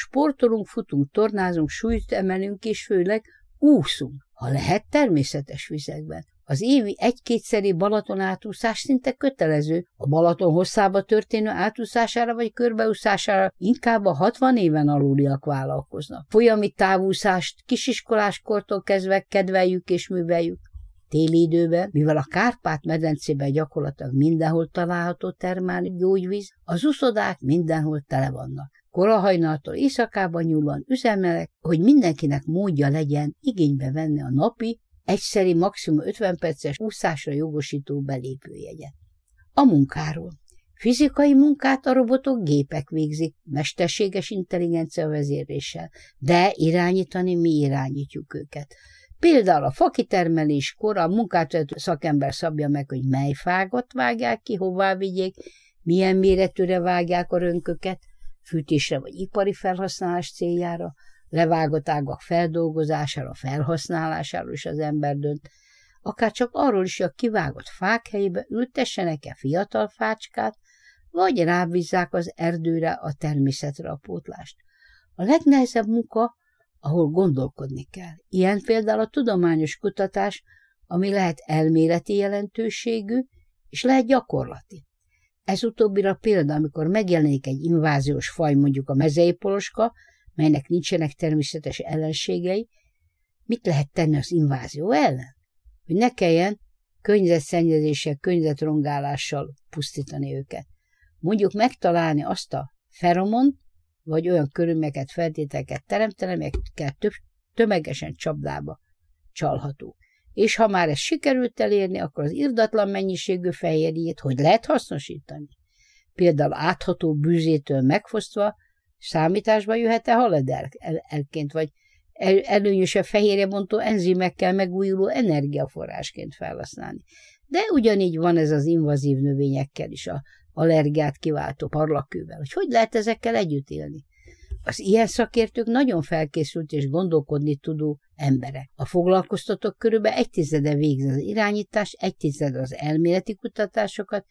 Sportolunk, futunk, tornázunk, súlyt emelünk, és főleg úszunk, ha lehet természetes vizekben. Az évi 1-2-szeri Balaton átúszás szinte kötelező. A Balaton hosszába történő átúszására vagy körbeúszására inkább a 60 éven aluliak vállalkoznak. Folyami távúszást kisiskolás kortól kezdve kedveljük és műveljük. Téli időben, mivel a Kárpát-medencében gyakorlatilag mindenhol található termális gyógyvíz, az uszodák mindenhol tele vannak. Korahajnaltól éjszakában nyúlóan üzemelek, hogy mindenkinek módja legyen igénybe venni a napi, egyszeri maximum 50 perces úszásra jogosító belépőjegyet. A munkáról. Fizikai munkát a robotok, gépek végzik, mesterséges intelligencia vezérléssel, de irányítani mi irányítjuk őket. Például a fakitermeléskor a munkátvezető szakember szabja meg, hogy mely fágat vágják ki, hová vigyék, milyen méretűre vágják a rönköket, fűtésre vagy ipari felhasználás céljára, levágott ágak feldolgozására, felhasználásáról is az ember dönt, akár csak arról is, hogy a kivágott fák helyébe ültessenek-e fiatal fácskát, vagy rábízzák az erdőre, a természetre a pótlást. A legnehezebb munka, ahol gondolkodni kell. Ilyen például a tudományos kutatás, ami lehet elméleti jelentőségű, és lehet gyakorlati. Ez utóbbira példa, amikor megjelenik egy inváziós faj, mondjuk a mezei poloska, melynek nincsenek természetes ellenségei, mit lehet tenni az invázió ellen? Hogy ne kelljen környezetszennyezéssel, környezetrongálással pusztítani őket. Mondjuk megtalálni azt a feromont, vagy olyan körülményeket, feltételeket teremteni, amelyekkel tömegesen csapdába csalható. És ha már ezt sikerült elérni, akkor az irdatlan mennyiségű fehérjét hogy lehet hasznosítani? Például átható bűzétől megfosztva számításba jöhet-e haladelként, vagy előnyösebb fehérjebontó enzimekkel megújuló energiaforrásként felhasználni. De ugyanígy van ez az invazív növényekkel is, a allergiát kiváltó parlakővel, hogy lehet ezekkel együtt élni. Az ilyen szakértők nagyon felkészült és gondolkodni tudó emberek. A foglalkoztatók körülbelül 1/10 végzi az irányítást, 1/10 az elméleti kutatásokat,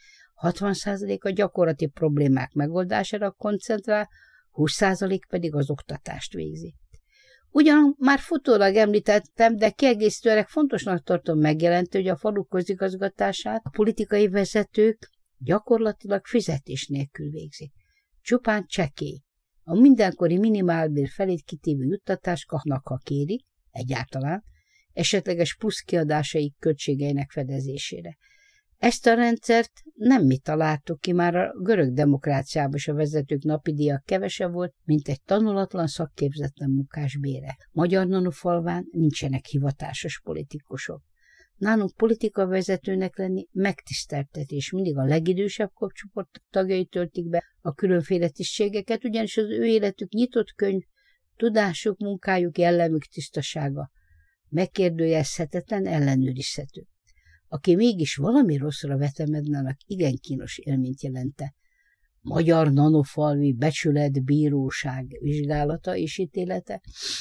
60% a gyakorlati problémák megoldására koncentrál, 20% pedig az oktatást végzi. Ugyan már futólag említettem, de kiegészítőleg fontosnak tartom megjelenteni, hogy a falu közigazgatását a politikai vezetők gyakorlatilag fizetés nélkül végzik. Csupán csekély. A mindenkori minimálbér felét kitévő juttatást kapnak, ha kérik, egyáltalán, esetleges plusz kiadásaik költségeinek fedezésére. Ezt a rendszert nem mi találtuk ki, már a görög demokráciában is a vezetők napi díjak kevesebb volt, mint egy tanulatlan, szakképzetlen munkás bére. Magyarnanofalván nincsenek hivatásos politikusok. Nálunk politikavezetőnek lenni megtiszteltetés, mindig a legidősebb korcsoport tagjai töltik be a különféle tisztségeket, ugyanis az ő életük nyitott könyv, tudásuk, munkájuk, jellemük tisztasága megkérdőjelezhetetlen, ellenőrizhető. Aki mégis valami rosszra vetemedne, annak igen kínos élményt jelente. Magyar nanofalvi becsület, bíróság vizsgálata és ítélete,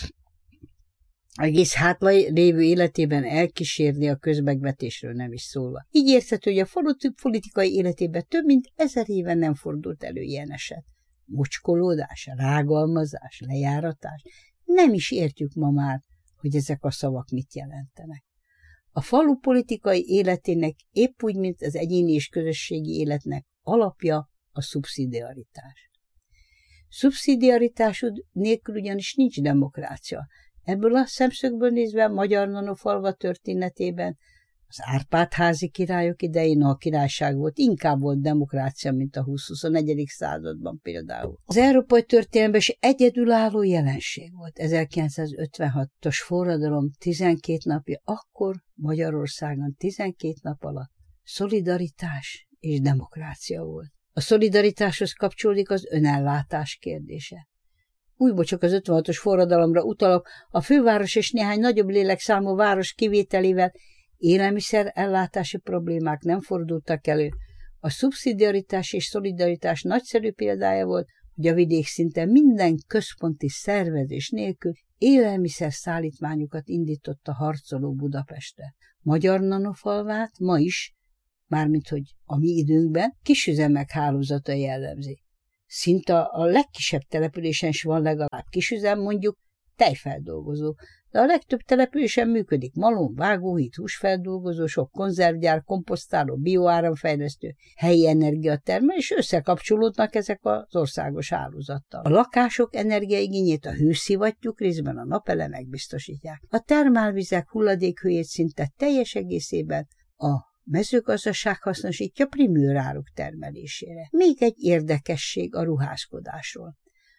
egész hátra lévő életében elkísérni a közmegvetésről nem is szólva. Így érthető, hogy a falu politikai életében több mint 1000 éven nem fordult elő ilyen eset. Mocskolódás, rágalmazás, lejáratás. Nem is értjük ma már, hogy ezek a szavak mit jelentenek. A falu politikai életének épp úgy, mint az egyéni és közösségi életnek alapja a szubszidiaritás. Szubszidiaritásod nélkül ugyanis nincs demokrácia. Ebből a szemszögből nézve Magyar Nanofalva történetében az Árpád-házi királyok idején, ha a királyság volt, inkább volt demokrácia, mint a 20-21. században például. Az európai történelemben is egyedülálló jelenség volt. 1956-os forradalom 12 napja, akkor Magyarországon 12 nap alatt szolidaritás és demokrácia volt. A szolidaritáshoz kapcsolódik az önellátás kérdése. Újból csak az 56-os forradalomra utalok, a főváros és néhány nagyobb lélekszámú város kivételével élelmiszer ellátási problémák nem fordultak elő. A szubszidiaritás és szolidaritás nagyszerű példája volt, hogy a vidék szinte minden központi szervezés nélkül élelmiszer szállítmányokat indított a harcoló Budapestre. Magyar Nanofalvát ma is, mármint hogy a mi időnkben, kisüzemek hálózata jellemzi. Szinte a legkisebb településen is van legalább kisüzem, mondjuk tejfeldolgozó, de a legtöbb településen működik malom, vágóhíd, húsfeldolgozó, sok konzervgyár, komposztáló, bioáramfejlesztő, helyi energiatermelő, és összekapcsolódnak ezek az országos hálózattal. A lakások energiaigényét a hőszivattyúk, részben a napelemek biztosítják. A termálvizek hulladékhőjét szinte teljes egészében a mezőgazdaság hasznosítja primőráruk termelésére. Még egy érdekesség a ruházkodásról.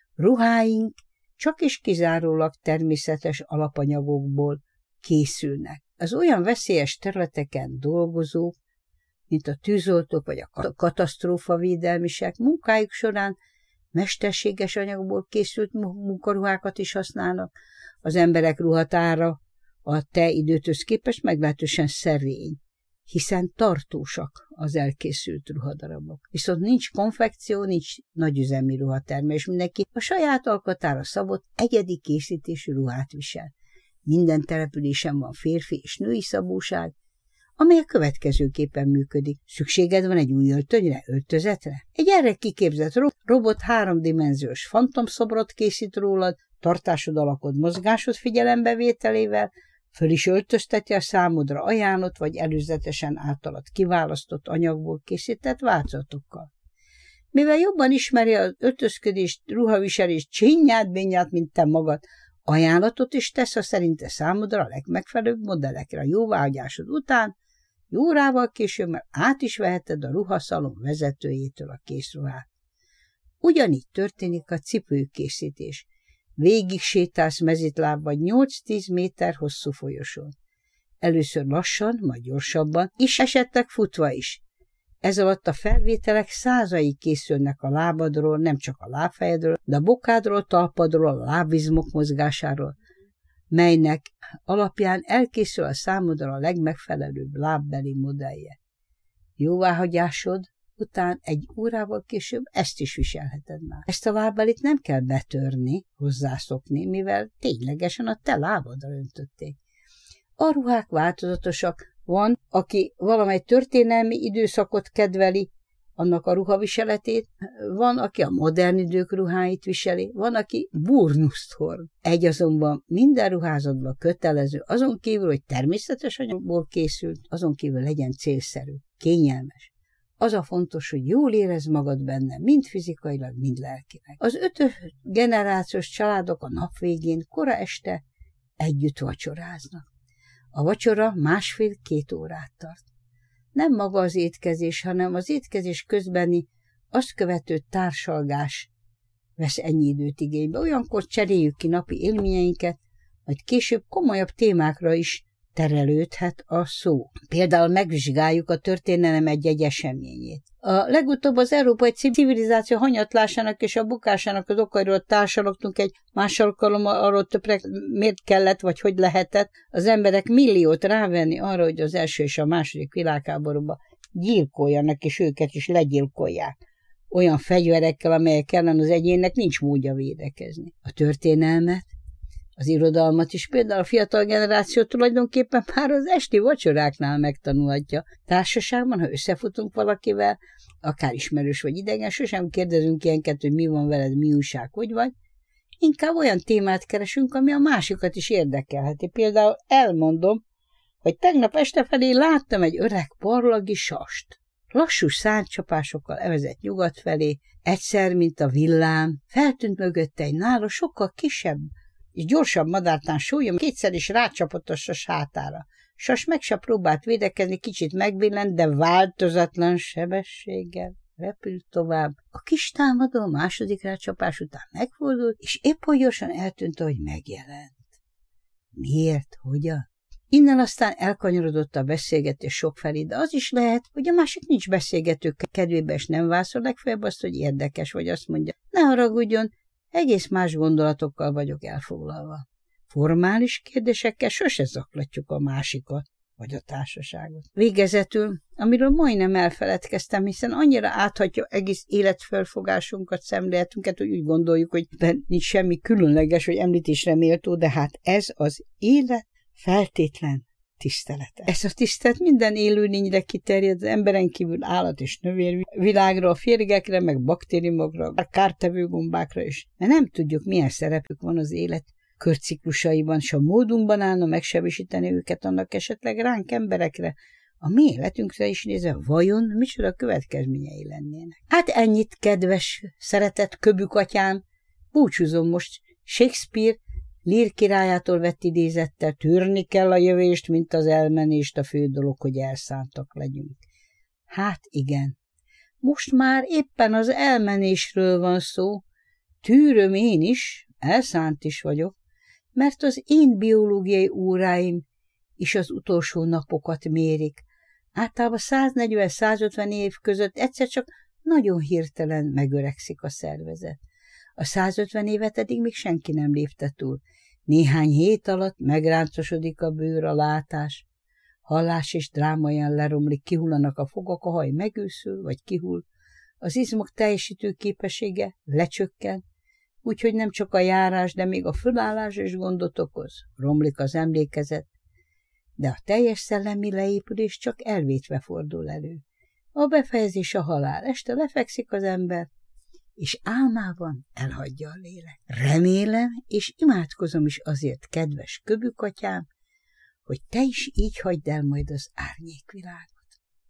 Ruháink csak és kizárólag természetes alapanyagokból készülnek. Az olyan veszélyes területeken dolgozók, mint a tűzoltók vagy a katasztrófavédelmisek munkájuk során mesterséges anyagból készült munkaruhákat is használnak. Az emberek ruhatára a te időthöz képest meglehetősen szerény, hiszen tartósak az elkészült ruhadarabok. Viszont nincs konfekció, nincs nagyüzemi ruhatermelés, mindenki a saját alkatára szabott egyedi készítésű ruhát visel. Minden településen van férfi és női szabóság, amely a következőképpen működik. Szükséged van egy új öltönyre, öltözetre? Egy erre kiképzett robot 3D fantomszobrot készít rólad, tartásod, alakod, mozgásod figyelembevételével, föl is öltözteti a számodra ajánlott vagy előzetesen általad kiválasztott anyagból készített változatokkal. Mivel jobban ismeri az öltözködést, ruhaviselést, csinyát-bényát, mint te magad, ajánlatot is tesz a szerinte számodra a legmegfelelőbb modellekre. A jóváhagyásod után, jó órával később már át is veheted a ruhaszalon vezetőjétől a készruhát. Ugyanígy történik a cipőkészítés. Végig sétálsz mezitláb vagy 8-10 méter hosszú folyosón. Először lassan, majd gyorsabban, és esetleg futva is. Ez alatt a felvételek százai készülnek a lábadról, nem csak a lábfejedről, de a bokádról, talpadról, a lábizmok mozgásáról, melynek alapján elkészül a számodra a legmegfelelőbb lábbeli modellje. Jóváhagyásod után egy órával később ezt is viselheted már. Ezt a lábbelit nem kell betörni, hozzászokni, mivel ténylegesen a te lábadra öntötték. A ruhák változatosak, van, aki valamely történelmi időszakot kedveli, annak a ruhaviseletét, van, aki a modern idők ruháit viseli, van, aki burnuszt hord. Egy azonban minden ruházatban kötelező, azon kívül, hogy természetes anyagból készült, azon kívül legyen célszerű, kényelmes. Az a fontos, hogy jól érezd magad benne, mind fizikailag, mind lelkileg. Az 5. generációs családok a nap végén, kora este együtt vacsoráznak. A vacsora 1,5-2 órát tart. Nem maga az étkezés, hanem az étkezés közbeni, azt követő társalgás vesz ennyi időt igénybe. Olyankor cseréljük ki napi élményeinket, majd később komolyabb témákra is terelődhet a szó. Például megvizsgáljuk a történelem egy eseményét. A legutóbb az európai civilizáció hanyatlásának és a bukásának az okairól társalogtunk egy más alkalommal, arról többre miért kellett, vagy hogy lehetett az emberek milliót rávenni arra, hogy az első és a második világháborúban gyilkoljanak, és őket is legyilkolják. Olyan fegyverekkel, amelyek ellen az egyénnek nincs módja védekezni. A történelmet, az irodalmat is például a fiatal generáció tulajdonképpen már az esti vacsoráknál megtanulhatja. Társaságban, ha összefutunk valakivel, akár ismerős vagy idegen, sosem kérdezünk ilyenket, hogy mi van veled, mi újság, hogy vagy. Inkább olyan témát keresünk, ami a másikat is érdekelheti. Például elmondom, hogy tegnap este felé láttam egy öreg parlagi sast. Lassú szárnycsapásokkal evezett nyugat felé, egyszer, mint a villám, feltűnt mögötte egy nála sokkal kisebb és gyorsabb madártán súlyom, kétszer is rácsapott a sas hátára. Sas meg se próbált védekezni, kicsit megbillent, de változatlan sebességgel repült tovább. A kis támadó a második rácsapás után megfordult, és épp hogy gyorsan eltűnt, ahogy megjelent. Miért? Hogyan? Innen aztán elkanyarodott a beszélgetés sokfelé, de az is lehet, hogy a másik nincs beszélgető kedvébe, és nem válaszol, legfeljebb azt, hogy érdekes, vagy azt mondja, ne haragudjon, egész más gondolatokkal vagyok elfoglalva. Formális kérdésekkel sose zaklatjuk a másikat, vagy a társaságot. Végezetül, amiről majdnem elfeledkeztem, hiszen annyira áthatja egész életfelfogásunkat, szemléletünket, hogy úgy gondoljuk, hogy nincs semmi különleges, vagy említésre méltó, de hát ez az élet feltétlen tisztelete. Ez a tisztelet minden élőlényre kiterjed, az emberen kívül állat és növényvilágra, a férgekre, meg baktériumokra, a kártevő gombákra is. Mert nem tudjuk, milyen szerepük van az élet körciklusaiban, s a módunkban állna megsebesíteni őket annak esetleg ránk emberekre, a mi életünkre is nézve, vajon micsoda következményei lennének. Hát ennyit, kedves, szeretett köbükatyám, búcsúzom most Shakespeare Lír királyától vett idézettel, tűrni kell a jövést, mint az elmenést, a fő dolog, hogy elszántak legyünk. Hát igen, most már éppen az elmenésről van szó, tűröm én is, elszánt is vagyok, mert az én biológiai óráim is az utolsó napokat mérik. Általában 140-150 év között egyszer csak nagyon hirtelen megöregszik a szervezet. A 150 évet eddig még senki nem lépte túl. Néhány hét alatt megráncosodik a bőr, a látás, hallás és drámaian leromlik, kihullanak a fogak, a haj megőszül, vagy kihull, az izmok teljesítő képessége lecsökken, úgyhogy nem csak a járás, de még a fölállás is gondot okoz, romlik az emlékezet, de a teljes szellemi leépülés csak elvétve fordul elő. A befejezés a halál, este lefekszik az ember, és álmában elhagyja a lélek. Remélem, és imádkozom is azért, kedves köbükatyám, hogy te is így hagyd el majd az árnyékvilágot.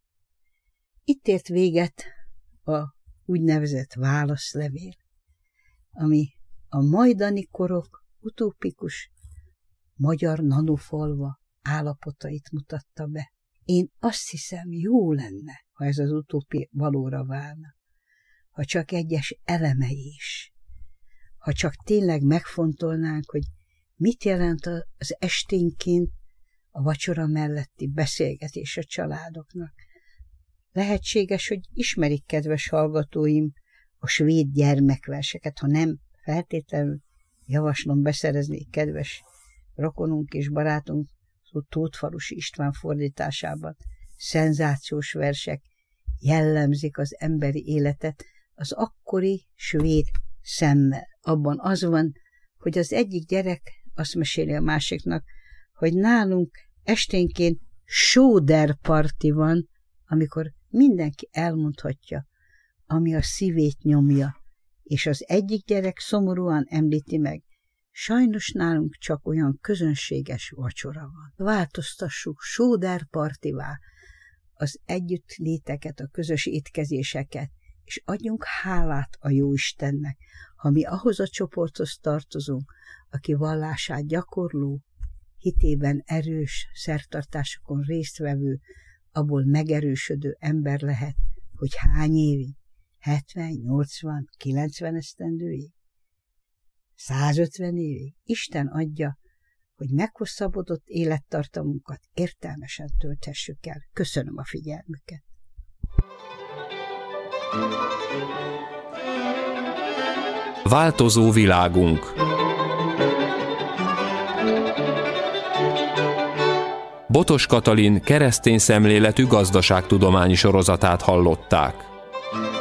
Itt ért véget a úgynevezett válaszlevél, ami a majdani korok utópikus magyar nanofalva állapotait mutatta be. Én azt hiszem, jó lenne, ha ez az utópia valóra válna, ha csak egyes elemei is, ha csak tényleg megfontolnánk, hogy mit jelent az esténként a vacsora melletti beszélgetés a családoknak. Lehetséges, hogy ismerik, kedves hallgatóim, a svéd gyermekverseket, ha nem feltétlenül javaslom beszerezni kedves rokonunk és barátunk Tóthfalusi István fordításában. Szenzációs versek jellemzik az emberi életet az akkori svéd szemmel. Abban az van, hogy az egyik gyerek azt meséli a másiknak, hogy nálunk esténként sóderparti van, amikor mindenki elmondhatja, ami a szívét nyomja, és az egyik gyerek szomorúan említi meg, sajnos nálunk csak olyan közönséges vacsora van. Változtassuk sóderpartivá az együttléteket, a közös étkezéseket, és adjunk hálát a Jóistennek, ha mi ahhoz a csoporthoz tartozunk, aki vallását gyakorló, hitében erős, szertartásokon résztvevő, abból megerősödő ember lehet, hogy hány évig? 70, 80, 90 esztendőig? 150 évig? Isten adja, hogy meghosszabbodott élettartamunkat értelmesen tölthessük el. Köszönöm a figyelmüket. Változó világunk. Botos Katalin keresztény szemléletű gazdaságtudományi sorozatát hallották.